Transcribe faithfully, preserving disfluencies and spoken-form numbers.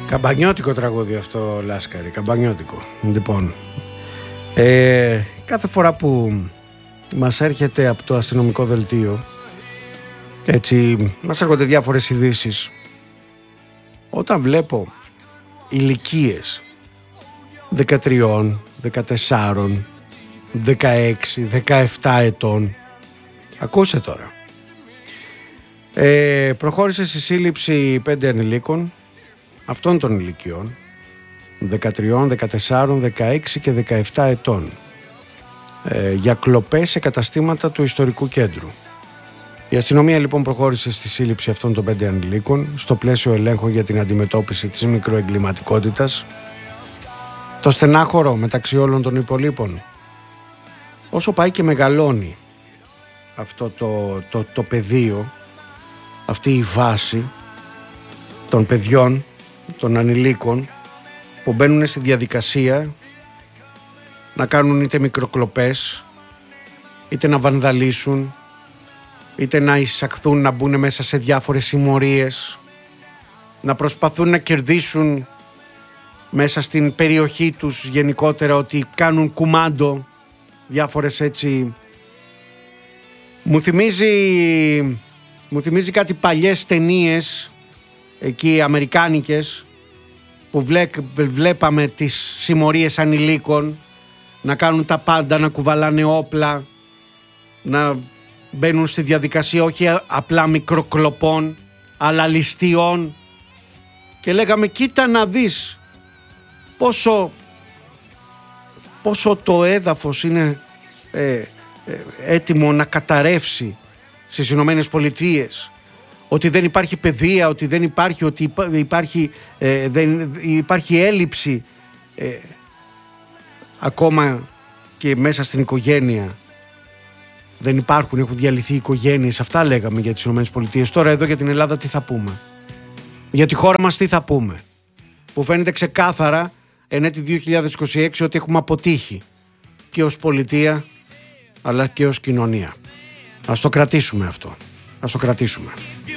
Καμπανιώτικο τραγούδι αυτό, Λάσκαρη, καμπανιώτικο. Λοιπόν, ε, κάθε φορά που μας έρχεται από το αστυνομικό δελτίο, έτσι, μας έρχονται διάφορες ειδήσεις. Όταν βλέπω ηλικίες δεκατρία, δεκατέσσερα, δεκαέξι, δεκαεπτά ετών, ακούσε τώρα, ε, προχώρησε στη σύλληψη πέντε ανηλίκων αυτών των ηλικιών, δεκατρία, δεκατέσσερα, δεκαέξι και δεκαεπτά ετών, ε, για κλοπές σε καταστήματα του ιστορικού κέντρου. Η αστυνομία λοιπόν προχώρησε στη σύλληψη αυτών των πέντε ανηλίκων στο πλαίσιο ελέγχων για την αντιμετώπιση της μικροεγκληματικότητας. Το στενάχωρο μεταξύ όλων των υπολείπων, όσο πάει και μεγαλώνει αυτό το, το, το πεδίο, αυτή η βάση των παιδιών, των ανηλίκων που μπαίνουν στη διαδικασία να κάνουν είτε μικροκλοπές, είτε να βανδαλίσουν, είτε να εισαχθούν, να μπουν μέσα σε διάφορες συμμορίες, να προσπαθούν να κερδίσουν μέσα στην περιοχή τους γενικότερα, ότι κάνουν κουμάντο, διάφορες έτσι. Μου θυμίζει, μου θυμίζει κάτι παλιές ταινίες, εκεί αμερικάνικες, που βλέ, βλέπαμε τις συμμορίες ανηλίκων να κάνουν τα πάντα, να κουβαλάνε όπλα, να μπαίνουν στη διαδικασία όχι απλά μικροκλοπών αλλά ληστείων, και λέγαμε κοίτα να δεις πόσο, πόσο το έδαφος είναι ε, ε, έτοιμο να καταρρεύσει στις Ηνωμένες Πολιτείες, ότι δεν υπάρχει παιδεία, ότι δεν υπάρχει, ότι υπάρχει, ε, δεν, υπάρχει έλλειψη ε, ακόμα και μέσα στην οικογένεια. Δεν υπάρχουν, έχουν διαλυθεί οι οικογένειες. Αυτά λέγαμε για τις Ηνωμένες Πολιτείες. Τώρα εδώ για την Ελλάδα τι θα πούμε? Για τη χώρα μας τι θα πούμε? Που φαίνεται ξεκάθαρα εν έτη δύο χιλιάδες είκοσι έξι ότι έχουμε αποτύχει και ως πολιτεία αλλά και ως κοινωνία. Ας το κρατήσουμε αυτό. Ας το κρατήσουμε.